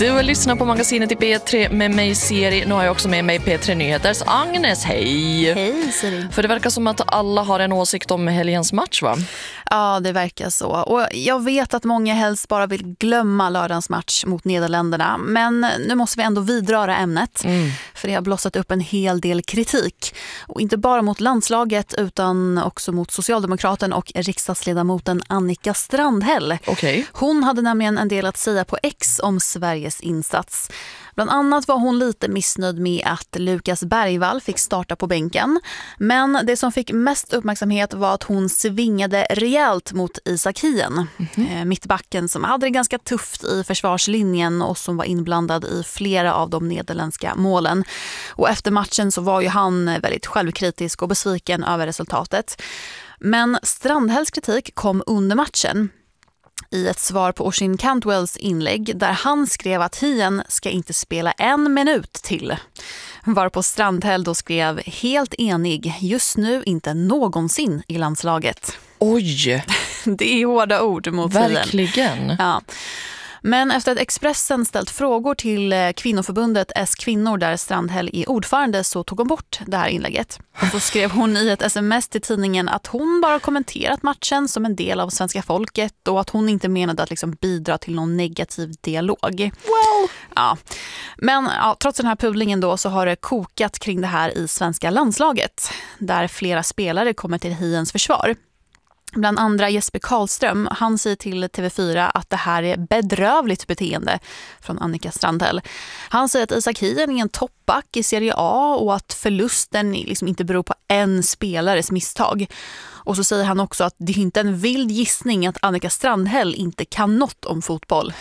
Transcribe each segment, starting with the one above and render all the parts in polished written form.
Du lyssnar på magasinet i P3 med mig Siri. Nu har jag också med mig P3 Nyheters Agnes. Hej! Hej Siri. För det verkar som att alla har en åsikt om helgens match, va? Ja, det verkar så. Och jag vet att många helst bara vill glömma lördagens match mot Nederländerna. Men nu måste vi ändå vidröra ämnet. För det har blossat upp en hel del kritik. Och inte bara mot landslaget utan också mot socialdemokraten och riksdagsledamoten Annika Strandhäll. Okej. Hon hade nämligen en del att säga på X om Sveriges insats. Bland annat var hon lite missnöjd med att Lukas Bergvall fick starta på bänken. Men det som fick mest uppmärksamhet var att hon svingade rejält mot Isak Hien. Mittbacken som hade det ganska tufft i försvarslinjen och som var inblandad i flera av de nederländska målen. Och efter matchen så var ju han väldigt självkritisk och besviken över resultatet. Men Strandhälls kritik kom under matchen. I ett svar på Oisin Cantwells inlägg där han skrev att Hien ska inte spela en minut till. Varpå Strandhäll då skrev helt enig, just nu inte någonsin i landslaget. Oj! Det är hårda ord mot Hien. Verkligen. Ja. Men efter att Expressen ställt frågor till kvinnoförbundet S-kvinnor där Strandhäll är ordförande så tog hon bort det här inlägget. Och så skrev hon i ett sms till tidningen att hon bara kommenterat matchen som en del av svenska folket och att hon inte menade att liksom bidra till någon negativ dialog. Well. Ja. Men trots den här pudlingen då så har det kokat kring det här i svenska landslaget där flera spelare kommer till Hiens försvar. Bland andra Jesper Karlström, han säger till TV4 att det här är bedrövligt beteende från Annika Strandhäll. Han säger att Isak Hien är en toppback i Serie A och att förlusten liksom inte beror på en spelares misstag. Och så säger han också att det är inte en vild gissning att Annika Strandhäll inte kan något om fotboll.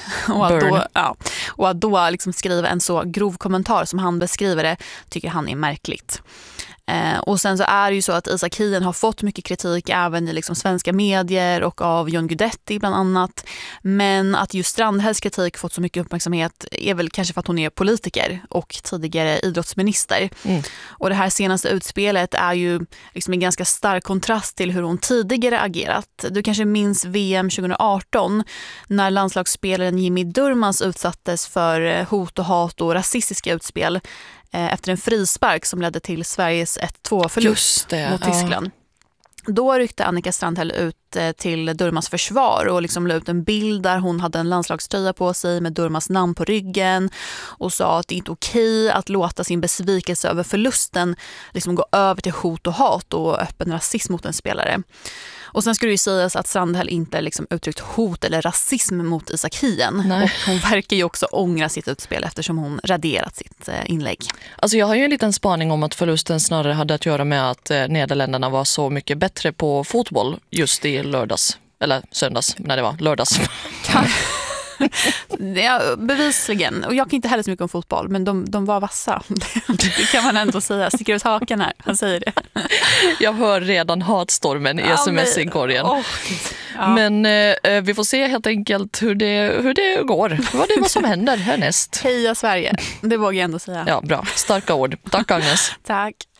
Och att då liksom skriva en så grov kommentar som han beskriver det tycker han är märkligt. Och sen så är det ju så att Isak Hien har fått mycket kritik även i liksom svenska medier och av John Guidetti bland annat. Men att just Strandhälls kritik fått så mycket uppmärksamhet är väl kanske för att hon är politiker och tidigare idrottsminister. Och det här senaste utspelet är ju liksom en ganska stark kontrast till hur hon tidigare agerat. Du kanske minns VM 2018 när landslagsspelaren Jimmy Durmaz utsattes för hot och hat och rasistiska utspel efter en frispark som ledde till Sveriges 1-2-förlust mot Tyskland. Då ryckte Annika Strandhäll ut till Durmaz försvar och liksom la ut en bild där hon hade en landslagströja på sig med Durmaz namn på ryggen och sa att det inte är okej att låta sin besvikelse över förlusten liksom gå över till hot och hat och öppen rasism mot en spelare. Och sen skulle det ju sägas att Strandhäll inte liksom uttryckt hot eller rasism mot Isak Hien. Nej. Och hon verkar ju också ångra sitt utspel eftersom hon raderat sitt inlägg. Alltså jag har ju en liten spaning om att förlusten snarare hade att göra med att Nederländerna var så mycket bättre på fotboll just i lördags. Eller söndags, när det var lördags. Ja, bevisligen. Och jag kan inte heller så mycket om fotboll, men de var vassa. Det kan man ändå säga. Sticker ut hakan här, han säger det. Jag hör redan hatstormen i sms-inkorgen. Men vi får se helt enkelt hur det går. Vad som händer härnäst. Heja Sverige, det vågar jag ändå säga. Ja, bra. Starka ord. Tack Agnes. Tack.